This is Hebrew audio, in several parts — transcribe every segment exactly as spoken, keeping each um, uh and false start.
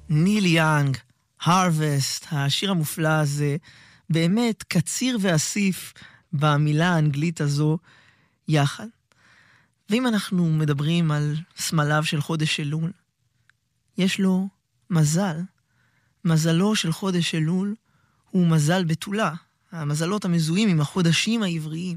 ניל יאנג, Harvest, השיר המופלא הזה, באמת קציר ואסיף במילה האנגלית הזו יחד. ואם אנחנו מדברים על סמליו של חודש אלול, יש לו מזל. מזלו של חודש אלול הוא מזל בתולה. המזלות המזוהים עם החודשים העבריים.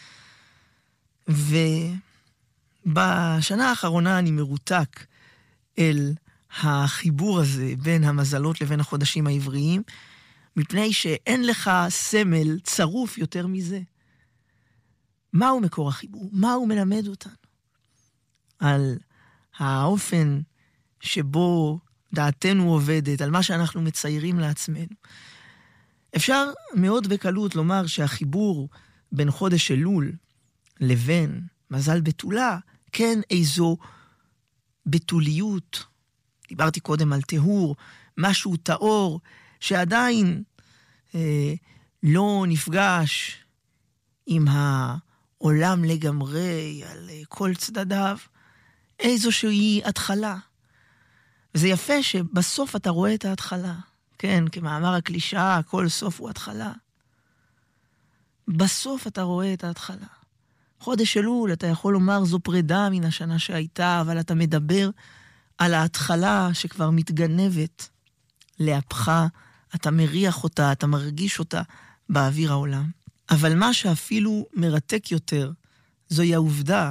ובשנה האחרונה אני מרותק אל החיבור הזה בין המזלות לבין החודשים העבריים, מפני שאין לך סמל צרוף יותר מזה. מהו מקור החיבור? מה הוא מלמד אותנו? על האופן שבו דעתנו עובדת, על מה שאנחנו מציירים לעצמנו. אפשר מאוד בקלות לומר שהחיבור בין חודש אלול לבין מזל בתולה, כן, איזו בתוליות. דיברתי קודם על תהור, משהו טהור, שעדיין אה, לא נפגש עם העולם לגמרי, על אה, כל צדדיו, איזושהי התחלה. וזה יפה שבסוף אתה רואה את ההתחלה. כן, כמאמר הקלישאה, כל סוף הוא התחלה. בסוף אתה רואה את ההתחלה. חודש אלול, אתה יכול לומר, זו פרידה מן השנה שהייתה, אבל אתה מדבר על ההתחלה שכבר מתגנבת להפך, אתה מריח אותה, אתה מרגיש אותה באוויר העולם. אבל מה שאפילו מרתק יותר, זוהי העובדה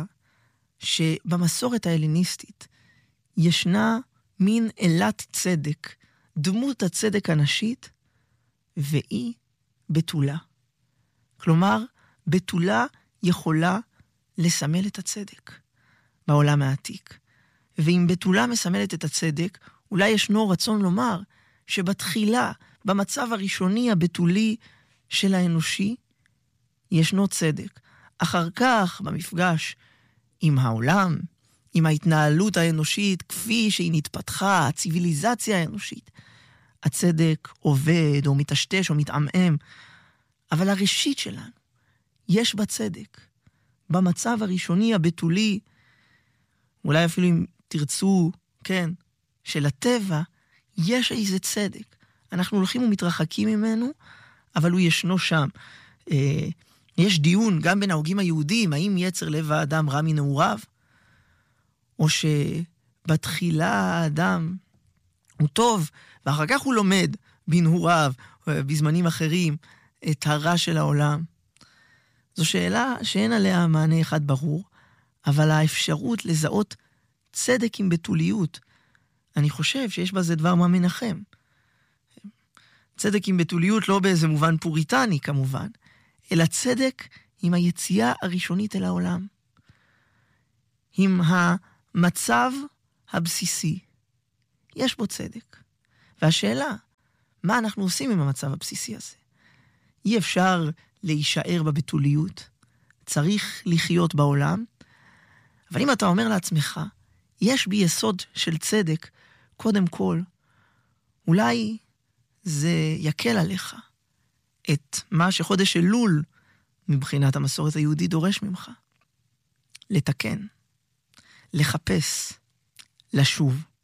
שבמסורת ההלניסטית ישנה מין אלת צדק, דמות הצדק הנשית, והיא בתולה. כלומר, בתולה יכולה לסמל את הצדק בעולם העתיק. ואם בתולה מסמלת את הצדק, אולי ישנו רצון לומר שבתחילה, במצב הראשוני הבתולי של האנושי, ישנו צדק. אחר כך, במפגש עם העולם, עם ההתנהלות האנושית, כפי שהיא נתפתחה, הציביליזציה האנושית, הצדק עובד או מתשתש או מתעמם, אבל הראשית שלנו, יש בה צדק. במצב הראשוני הבתולי, אולי אפילו אם תרצו, כן, של הטבע, יש איזה צדק. אנחנו הולכים ומתרחקים ממנו, אבל הוא ישנו שם. אה, יש דיון גם בין ההוגים היהודים, האם יצר לב האדם רע מנעוריו, או שבתחילה האדם הוא טוב, ואחר כך הוא לומד בנעוריו, בזמנים אחרים, את הרע של העולם. זו שאלה שאין עליה מענה אחד ברור, אבל האפשרות לזהות צדק עם בתוליות, אני חושב שיש בזה דבר מה מנחם. צדק עם בתוליות לא באיזה מובן פוריטני כמובן, אלא צדק עם היציאה הראשונית אל העולם. עם המצב הבסיסי. יש בו צדק. והשאלה, מה אנחנו עושים עם המצב הבסיסי הזה? אי אפשר להישאר בבתוליות, צריך לחיות בעולם, אבל אם אתה אומר לעצמך, יש בי יסוד של צדק, קודם כל, אולי זה יקל עליך את מה שחודש אלול מבחינת המסורת היהודית דורש ממך. לתקן, לחפש, לשוב.